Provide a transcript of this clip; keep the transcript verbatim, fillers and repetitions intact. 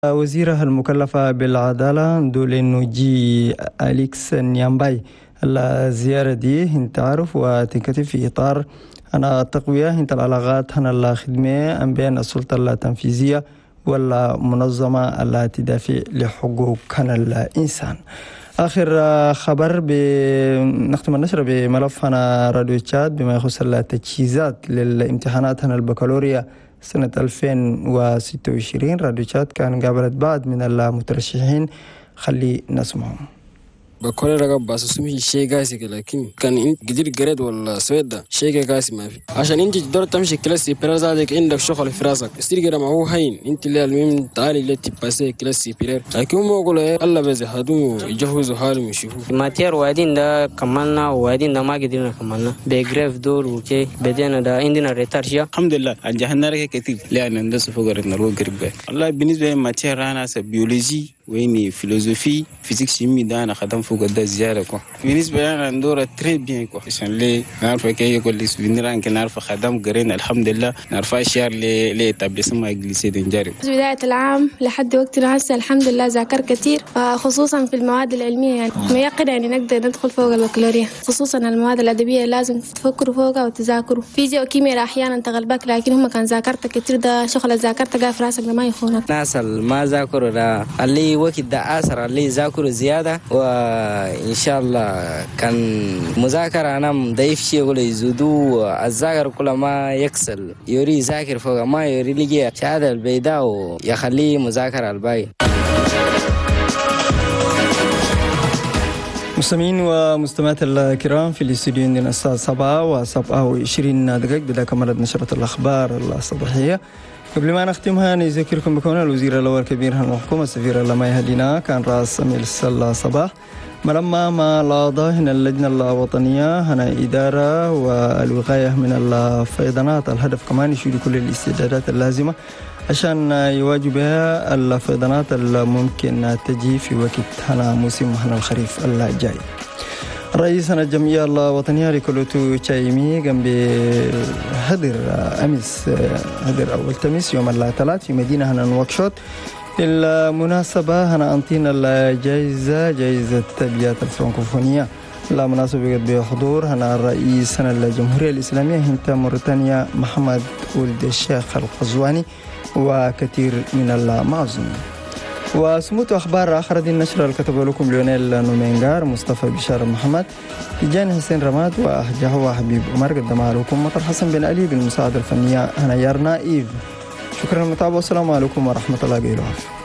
وزيرها المكلفة بالعدالة دولينوجي أليكس نيامباي الزيارة دي انت عارف وتنكتب في إطار أنا التقوية انت العلاقات هنا الخدمة بين السلطة التنفيذية والمنظمة التي تدافع لحقوق الإنسان. آخر خبر بنختم النشرة بملف هنا راديو تشاد بما يخص التجهيزات للامتحانات هنا البكالوريا سنة ألفين وستة وعشرين. راديو تشاد كان قابلت بعض من المترشحين، خلي نسمعهم. بكل رقم بس سمي شيء قاسي لكن كان كتير جريد ولا سويدا شيء قاسي ما في عشان انت تقدر تمشي كلاسي بيرر عندك عندك شغل في راسك يصير كده ما هو هين انت اللي المهم تعالي اللي تباسي كلاسي بيرر لكن ما اقول الله بس هادو يجهزوا حالهم يشوفوا ماتير وادين ده كملنا وادين ده ما قدرنا كملنا بجريف دور وكي بدينا ده عندنا ريتارشيا الحمد لله انجحنا لك كتير لان ندرس فوق نروح قريب والله بالنسبه للماتير انا بيولوجي ويني فيلوزوفي فيزيك شيمي ده انا خدام فوق ده زياده كو بالنسبه لنا ندور تري بيان كو عشان ليه نعرف كي يقول لي سبينرا ان نعرف خدام قرينا الحمد لله نعرف اشياء لي لي تابلسما انجليزي دنجاري. بدايه العام لحد وقتنا هسه الحمد لله ذاكر كثير خصوصا في المواد العلميه يعني ميقن يعني نقدر ندخل فوق البكالوريا خصوصا المواد الادبيه لازم تفكروا فوقها وتذاكروا. فيزياء وكيمياء احيانا تغلبك لكن هم كان ذاكرت كثير ده شغل ذاكرت قاعد في راسك ما يخونك. ناس ما ذاكروا ده اللي وقت ده أثر اللي ذاكروا زيادة وإن شاء الله كان مذاكرة أنا ضعيف شيء ولا يزودوا الذاكر كل ما يكسل يوري يذاكر فوق ما يوري لقي شهادة البيضاء ويخليه مذاكرة الباقي. مستمعين ومستمعات الكرام في الاستوديو عندنا الساعة سبعة وسبعة وعشرين دقيقة بدأ كمالة نشرة الأخبار الصباحية. قبل ما نختمها نذكركم بكون الوزير الأول كبير هنا الحكومة السفير لما يهدينا كان رأس مجلس الصباح ملما ما لاضى هنا اللجنة الوطنية هنا إدارة والوقاية من الفيضانات. الهدف كمان يشيل كل الاستعدادات اللازمة عشان يواجه بها الفيضانات الممكن تجي في وقت هنا موسم هنا الخريف الجاي. رئيس الجمعية الوطنية ريكولوتو تشايمي قام بهدر أمس هدر أول تمس يوم الثلاث في مدينة هنا نواكشوط. المناسبة هنا أنطينا الجائزة جائزة بيات الفرنكوفونية. لا مناسبة بحضور هنا الرئيس هنا الجمهورية الإسلامية هنتا موريتانيا محمد ولد الشيخ القزواني وكثير من المعزومين. وسموت أخبار آخر دي النشرة اللي كتب لكم ليونيل نومينغار مصطفى بشار محمد تجاني حسين رماد وأحجاه حبيب عمر. قدمها لكم مطر حسن بن علي بالمساعدة الفنية هنا يارنا إيف. شكرا للمتابعة والسلام عليكم ورحمة الله وبركاته.